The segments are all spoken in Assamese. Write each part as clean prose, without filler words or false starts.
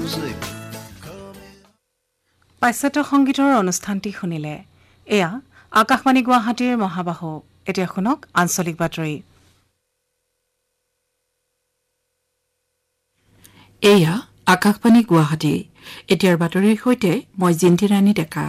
পাশ্চাত্য সংগীতৰ অনুষ্ঠানটি শুনিলে এয়া আকাশবাণী গুৱাহাটীৰ মহাবাহু এতিয়া শুনক আঞ্চলিক বাতৰি এয়া আকাশবাণী গুৱাহাটী এতিয়াৰ বাতৰিৰ সৈতে মই জিন্তি ৰাণী ডেকা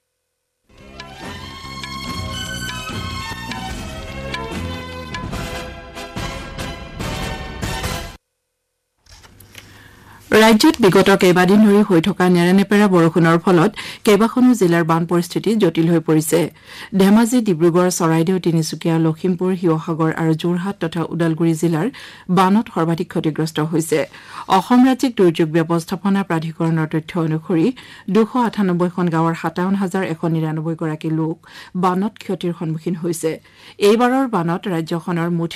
ৰাজ্যত বিগত কেইবাদিন ধৰি হৈ থকা নেৰানেপেৰা বৰষুণৰ ফলত কেইবাখনো জিলাৰ বান পৰিস্থিতি জটিল হৈ পৰিছে ধেমাজি ডিব্ৰুগড় চৰাইদেউ তিনিচুকীয়া লখিমপুৰ শিৱসাগৰ আৰু যোৰহাট তথা ওদালগুৰি জিলাৰ বানত সৰ্বাধিক ক্ষতিগ্ৰস্ত হৈছে অসম ৰাজ্যিক দুৰ্যোগ ব্যৱস্থাপনা প্ৰাধিকৰণৰ তথ্য অনুসৰি 298খন গাঁৱৰ 57199 গৰাকী লোক বানত ক্ষতিৰ সন্মুখীন হৈছে এইবাৰৰ বানত ৰাজ্যখনৰ মুঠ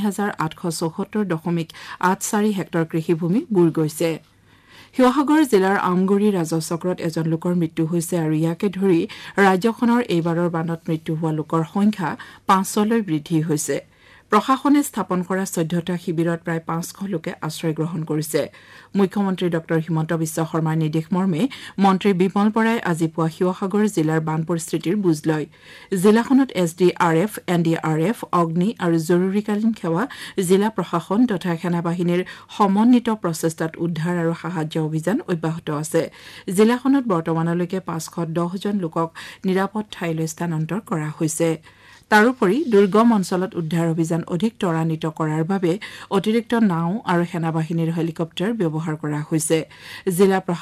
3874.84 হেক্টৰ কৃষিভূমি বুৰ গৈছে শিৱসাগৰ জিলাৰ আমগুৰি ৰাজচক্ৰত এজন লোকৰ মৃত্যু হৈছে আৰু ইয়াকে ধৰি ৰাজ্যখনৰ এইবাৰৰ বানত মৃত্যু হোৱা লোকৰ সংখ্যা 5লৈ বৃদ্ধি হৈছে প্ৰশাসনে স্থাপন কৰা 14টা শিবিৰত প্ৰায় 500 লোকে আশ্ৰয় গ্ৰহণ কৰিছে মুখ্যমন্ত্ৰী ডক্টৰ হিমন্ত বিশ্ব শৰ্মাৰ নিৰ্দেশ মৰ্মে মন্ত্ৰী বিমল বৰাই আজি পুৱা শিৱসাগৰ জিলাৰ বান পৰিস্থিতিৰ বুজ লয় জিলাখনত SDRF NDRF অগ্নি আৰু জৰুৰীকালীন সেৱা জিলা প্ৰশাসন তথা সেনাবাহিনীৰ সমন্বিত প্ৰচেষ্টাত উদ্ধাৰ আৰু সাহায্য অভিযান অব্যাহত আছে জিলাখনত বৰ্তমানলৈকে 510 জন লোকক নিৰাপদ ঠাইলৈ স্থানান্তৰ কৰা হৈছে তাৰোপৰি দুৰ্গম অঞ্চলত উদ্ধাৰ অভিযান অধিক ত্বৰান্বিত কৰাৰ বাবে অতিৰিক্ত নাও আৰু সেনাবাহিনীৰ হেলিকপ্টাৰ ব্যৱহাৰ কৰা হৈছে জিলা